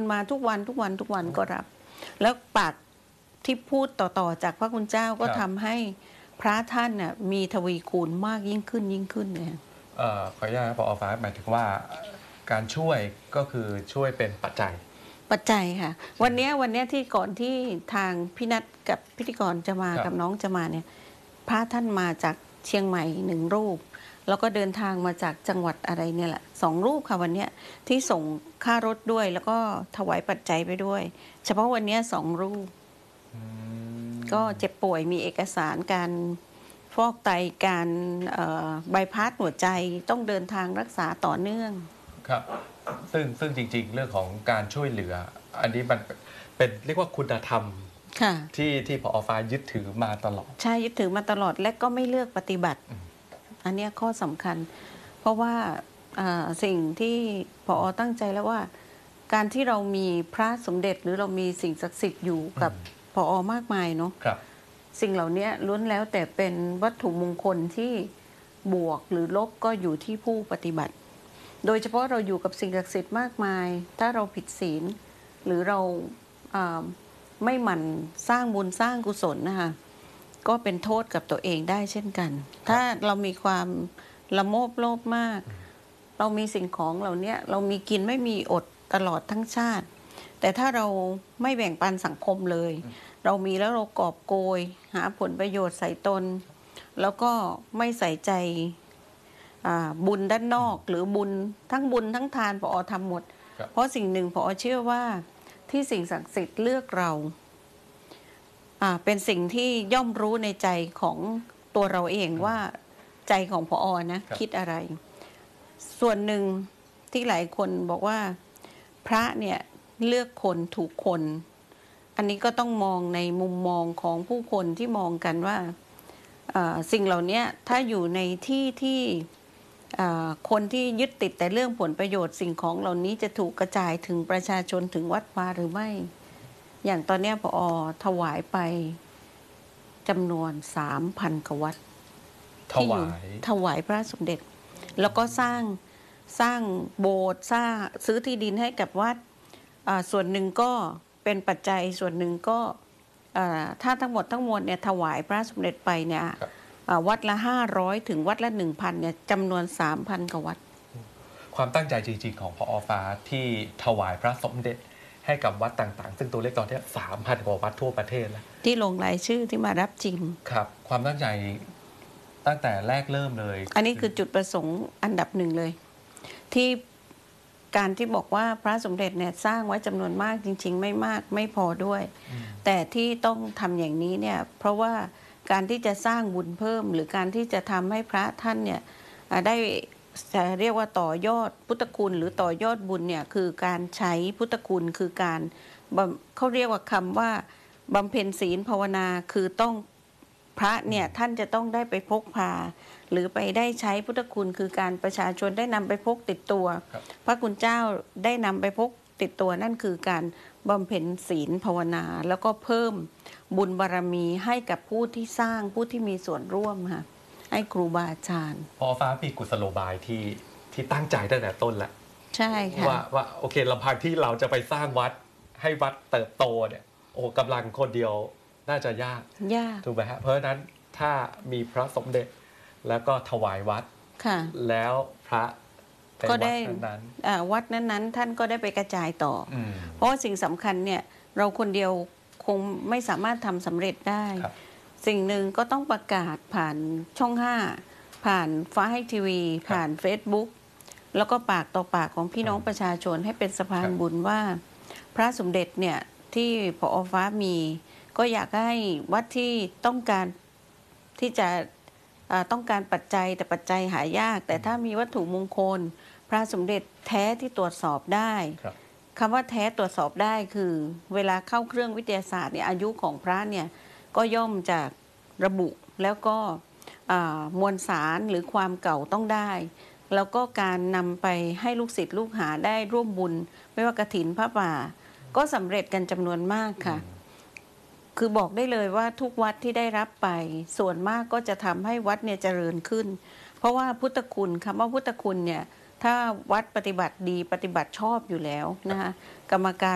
มาทุกวันก็รับ แล้วปากที่พูดต่อจากพระคุณเจ้าก็ทำให้พระท่านน่ะมีทวีคูณมากยิ่งขึ้นเลยขออนุญาตผอ.ฟ้าหมายถึงว่าการช่วยก็คือช่วยเป็นปัจจัยค่ะวันนี้ที่ก่อนที่ทางพี่นัทกับพิธีกรจะมากับน้องจะมาเนี่ยพระท่านมาจากเชียงใหม่1 รูปแล้วก็เดินทางมาจากจังหวัดอะไรเนี่ยแหละ2 รูปค่ะวันนี้ที่ส่งค่ารถด้วยแล้วก็ถวายปัจจัยไปด้วยเฉพาะวันนี้2 รูปก็เจ็บป่วยมีเอกสารการฟอกไตการบายพาสหัวใจต้องเดินทางรักษาต่อเนื่องครับซึ่งจริงๆเรื่องของการช่วยเหลืออันนี้มันเป็นเรียกว่าคุณธรรมที่ผอ.ฟ้ายึดถือมาตลอดใช่ยึดถือมาตลอดและก็ไม่เลือกปฏิบัติอันนี้ข้อสำคัญเพราะว่าสิ่งที่ผอ.ตั้งใจแล้วว่าการที่เรามีพระสมเด็จหรือเรามีสิ่งศักดิ์สิทธิ์อยู่กับผอ.มากมายเนาะสิ่งเหล่านี้ล้วนแล้วแต่เป็นวัตถุมงคลที่บวกหรือลบก็อยู่ที่ผู้ปฏิบัติโดยเฉพาะเราอยู่กับสิ่งศักดิ์สิทธิ์มากมายถ้าเราผิดศีลหรือเราไม่หมั่นสร้างบุญสร้างกุศลนะคะก็เป็นโทษกับตัวเองได้เช่นกันถ้าเรามีความละโมบโลภมากเรามีสิ่งของเหล่านี้เรามีกินไม่มีอดตลอดทั้งชาติแต่ถ้าเราไม่แบ่งปันสังคมเลยเรามีแล้วเรากอบโกยหาผลประโยชน์ใส่ตนแล้วก็ไม่ใส่ใจบุญด้านนอกหรือบุญทั้งทานผอ.ทำหมดเพราะสิ่งหนึ่งผอ.เชื่อว่าที่สิ่งศักดิ์สิทธิ์เลือกเราเป็นสิ่งที่ย่อมรู้ในใจของตัวเราเองว่าใจของผอ.นะคิดอะไรส่วนหนึ่งที่หลายคนบอกว่าพระเนี่ยเลือกคนถูกคนอันนี้ก็ต้องมองในมุมมองของผู้คนที่มองกันว่าสิ่งเหล่านี้ถ้าอยู่ในที่คนที่ยึดติดแต่เรื่องผลประโยชน์สิ่งของเหล่านี้จะถูกกระจายถึงประชาชนถึงวัดวาหรือไม่อย่างตอนนี้ผอ.ถวายไปจำนวน 3,000 กว่าวัดถวายพระสมเด็จแล้วก็สร้างโบสถ์ซื้อที่ดินให้กับวัดส่วนหนึ่งก็เป็นปัจจัยส่วนหนึ่งก็ถ้าทั้งหมดทั้งมวลเนี่ยถวายพระสมเด็จไปเนี่ยวัดละ500ถึงวัดละ 1,000 เนี่ยจำนวน 3,000 กว่าวัดความตั้งใจจริงๆของผอ.ฟ้าที่ถวายพระสมเด็จให้กับวัดต่างๆซึ่งตัวเลขตอนนี้ 3,000 กว่าวัดทั่วประเทศแล้วที่ลงรายชื่อที่มารับจริงครับความตั้งใจตั้งแต่แรกเริ่มเลยอันนี้คือจุดประสงค์อันดับหนึ่งเลยที่การที่บอกว่าพระสมเด็จเนี่ยสร้างไว้จำนวนมากจริงๆไม่มากไม่พอด้วยแต่ที่ต้องทำอย่างนี้เนี่ยเพราะว่าการที่จะสร้างบุญเพิ่มหรือการที่จะทำให้พระท่านเนี่ยได้จะเรียกว่าต่อยอดพุทธคุณหรือต่อยอดบุญเนี่ยคือการใช้พุทธคุณคือการเขาเรียกว่าคำว่าบำเพ็ญศีลภาวนาคือต้องพระเนี่ยท่านจะต้องได้ไปพกพาหรือไปได้ใช้พุทธคุณคือการประชาชนได้นำไปพกติดตัวพระคุณเจ้าได้นำไปพกติดตัวนั่นคือการบำเพ็ญศีลภาวนาแล้วก็เพิ่มบุญบารมีให้กับผู้ที่สร้างผู้ที่มีส่วนร่วมค่ะให้ครูบาอาจารย์ผอ.ฟ้ามีกุศโลบายที่ตั้งใจตั้งแต่ต้นแล้วใช่ค่ะว่าโอเคลำพังที่เราจะไปสร้างวัดให้วัดเติบโตเนี่ยโอ้กำลังคนเดียวน่าจะยากถูกไหมฮะเพราะฉะนั้นถ้ามีพระสมเด็จแล้วก็ถวายวัดแล้วพระก็ได้วัดนั้นท่านก็ได้ไปกระจายต่อเพราะสิ่งสำคัญเนี่ยเราคนเดียวคงไม่สามารถทำสำเร็จได้สิ่งหนึ่งก็ต้องประกาศผ่านช่อง5ผ่านฟ้าให้ทีวีผ่าน Facebook แล้วก็ปากต่อปากของพี่น้องประชาชนให้เป็นสะพานบุญว่าพระสมเด็จเนี่ยที่ผอ.ฟ้ามีก็อยากให้วัดที่ต้องการที่จะต้องการปัจจัยแต่ปัจจัยหายากแต่ถ้ามีวัตถุมงคลพระสมเด็จแท้ที่ตรวจสอบได้คำว่าแท้ตรวจสอบได้คือเวลาเข้าเครื่องวิทยาศาสตร์เนี่ยอายุของพระเนี่ยก็ย่อมจะระบุแล้วก็มวลสารหรือความเก่าต้องได้แล้วก็การนำไปให้ลูกศิษย์ลูกหาได้ร่วมบุญไม่ว่ากฐินพระป่าก็สำเร็จกันจำนวนมากค่ะคือบอกได้เลยว่าทุกวัดที่ได้รับไปส่วนมากก็จะทำให้วัดเนี่ยเจริญขึ้นเพราะว่าพุทธคุณคำว่าพุทธคุณเนี่ยถ้าวัดปฏิบัติดีปฏิบัติชอบอยู่แล้วนะคะกรรมการ